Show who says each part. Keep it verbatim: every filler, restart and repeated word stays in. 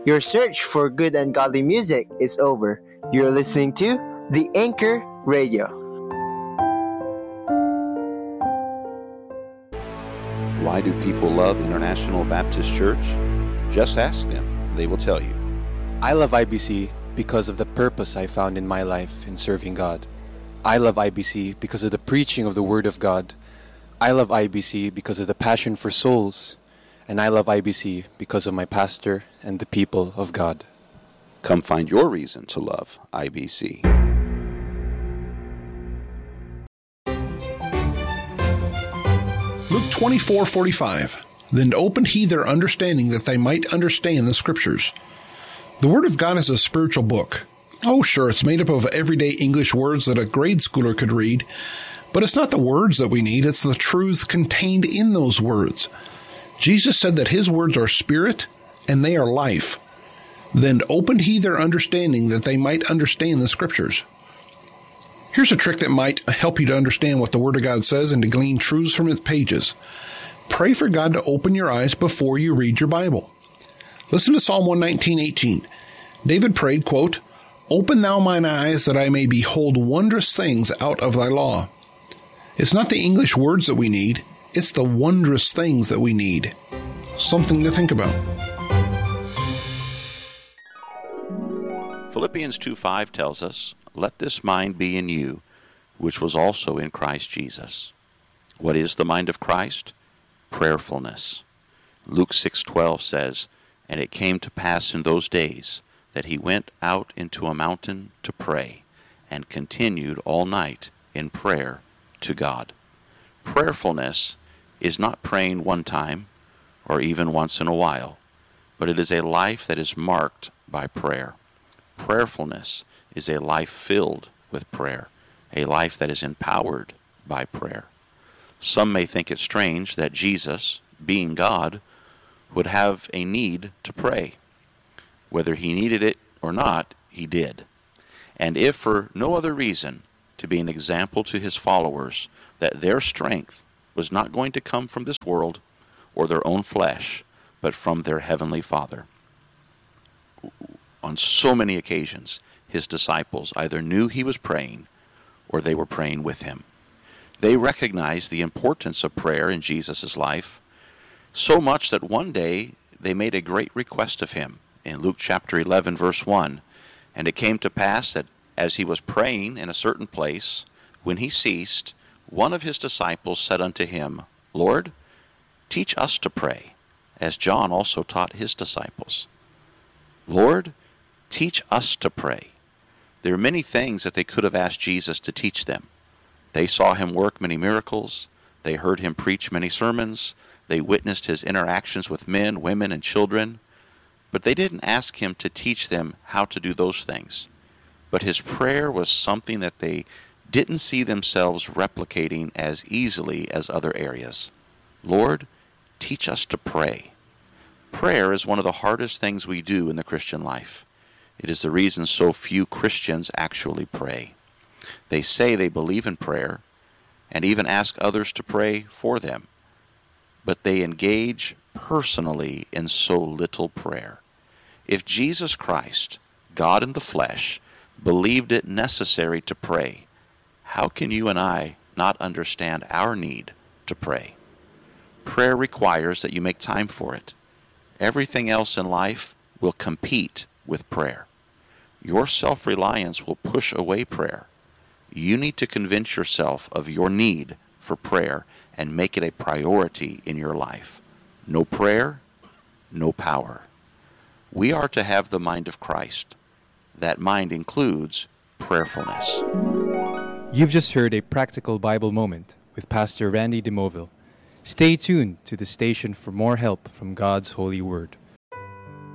Speaker 1: Your search for good and godly music is over. You're listening to The Anchor Radio.
Speaker 2: Why do people love International Baptist Church? Just ask them, and they will tell you.
Speaker 3: I love I B C because of the purpose I found in my life in serving God. I love I B C because of the preaching of the Word of God. I love I B C because of the passion for souls. And I love I B C because of my pastor and the people of God.
Speaker 2: Come find your reason to love I B C.
Speaker 4: Luke twenty-four forty-five. Then opened he their understanding that they might understand the Scriptures. The Word of God is a spiritual book. Oh, sure, it's made up of everyday English words that a grade schooler could read. But it's not the words that we need, it's the truths contained in those words. Jesus said that his words are spirit and they are life. Then opened he their understanding that they might understand the Scriptures. Here's a trick that might help you to understand what the Word of God says and to glean truths from its pages. Pray for God to open your eyes before you read your Bible. Listen to Psalm one nineteen eighteen. David prayed, quote, "Open thou mine eyes that I may behold wondrous things out of thy law." It's not the English words that we need, it's the wondrous things that we need. Something to think about.
Speaker 2: Philippians two five tells us, "Let this mind be in you, which was also in Christ Jesus." What is the mind of Christ? Prayerfulness. Luke six twelve says, "And it came to pass in those days that he went out into a mountain to pray, and continued all night in prayer to God." Prayerfulness is not praying one time or even once in a while, but it is a life that is marked by prayer. Prayerfulness is a life filled with prayer, a life that is empowered by prayer. Some may think it strange that Jesus, being God, would have a need to pray. Whether he needed it or not, he did. And if for no other reason, to be an example to his followers that their strength was not going to come from this world or their own flesh, but from their heavenly Father. On so many occasions, his disciples either knew he was praying or they were praying with him. They recognized the importance of prayer in Jesus' life, so much that one day they made a great request of him in Luke chapter eleven, verse one. "And it came to pass that as he was praying in a certain place, when he ceased, one of his disciples said unto him, Lord, teach us to pray, as John also taught his disciples." Lord, teach us to pray. There are many things that they could have asked Jesus to teach them. They saw him work many miracles. They heard him preach many sermons. They witnessed his interactions with men, women, and children. But they didn't ask him to teach them how to do those things. But his prayer was something that they didn't see themselves replicating as easily as other areas. Lord, teach us to pray. Prayer is one of the hardest things we do in the Christian life. It is the reason so few Christians actually pray. They say they believe in prayer and even ask others to pray for them, but they engage personally in so little prayer. If Jesus Christ, God in the flesh, believed it necessary to pray, how can you and I not understand our need to pray? Prayer requires that you make time for it. Everything else in life will compete with prayer. Your self-reliance will push away prayer. You need to convince yourself of your need for prayer and make it a priority in your life. No prayer, no power. We are to have the mind of Christ. That mind includes prayerfulness.
Speaker 5: You've just heard a practical Bible moment with Pastor Randy DeMoville. Stay tuned to the station for more help from God's holy word.